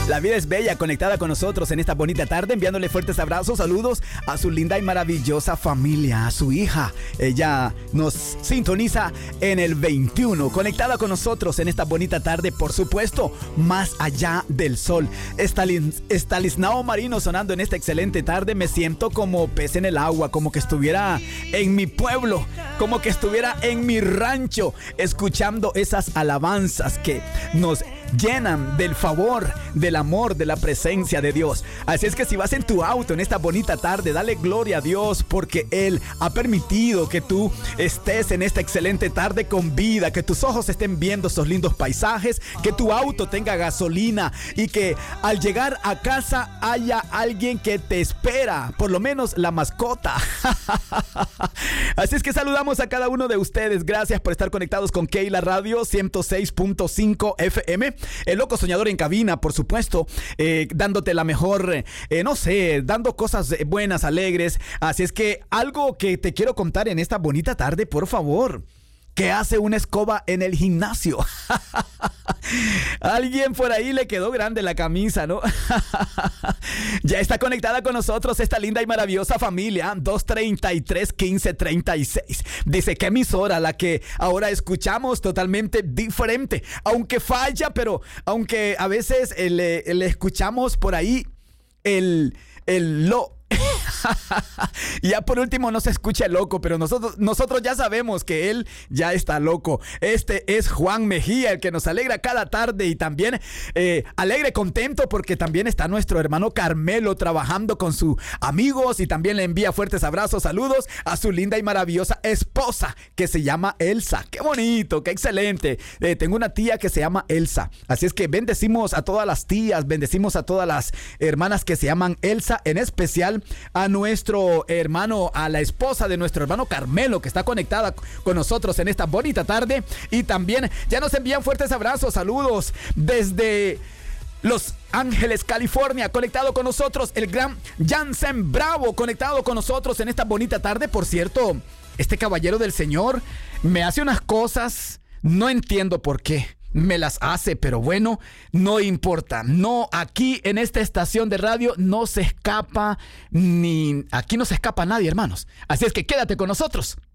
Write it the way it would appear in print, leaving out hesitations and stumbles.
La vida es bella, conectada con nosotros en esta bonita tarde, enviándole fuertes abrazos, saludos a su linda y maravillosa familia, a su hija. Ella nos sintoniza en el 21, conectada con nosotros en esta bonita tarde, por supuesto, más allá del sol. Estanislao Marino sonando en esta excelente tarde. Me siento como pez en el agua, como que estuviera en mi pueblo, como que estuviera en mi rancho, escuchando esas alabanzas que nos llenan del favor, del amor, de la presencia de Dios. Así es que si vas en tu auto en esta bonita tarde, dale gloria a Dios, porque Él ha permitido que tú estés en esta excelente tarde con vida, que tus ojos estén viendo esos lindos paisajes, que tu auto tenga gasolina y que al llegar a casa haya alguien que te espera, por lo menos la mascota. Así es que saludamos a cada uno de ustedes. Gracias por estar conectados con Keila Radio 106.5 FM. El Loco Soñador en cabina, por supuesto, dándote la mejor, dando cosas buenas, alegres. Así es que algo que te quiero contar en esta bonita tarde, por favor. ¿Qué hace una escoba en el gimnasio? Alguien por ahí le quedó grande la camisa, ¿no? Ya está conectada con nosotros esta linda y maravillosa familia 233-1536. Dice, ¿qué emisora la que ahora escuchamos? Totalmente diferente. Aunque falla, pero aunque a veces le escuchamos por ahí Ya por último no se escucha loco, pero nosotros ya sabemos que él ya está loco. Este es Juan Mejía, el que nos alegra cada tarde y también alegre, contento, porque también está nuestro hermano Carmelo trabajando con sus amigos y también le envía fuertes abrazos, saludos a su linda y maravillosa esposa que se llama Elsa. Qué bonito, qué excelente. Tengo una tía que se llama Elsa, así es que bendecimos a todas las tías, bendecimos a todas las hermanas que se llaman Elsa, en especial a nuestro hermano, a la esposa de nuestro hermano Carmelo, que está conectada con nosotros en esta bonita tarde. Y también ya nos envían fuertes abrazos, saludos desde Los Ángeles, California, conectado con nosotros el gran Jansen Bravo, conectado con nosotros en esta bonita tarde. Por cierto, este caballero del Señor me hace unas cosas, no entiendo por qué me las hace, pero bueno, no importa. No, aquí en esta estación de radio no se escapa aquí no se escapa nadie, hermanos. Así es que quédate con nosotros.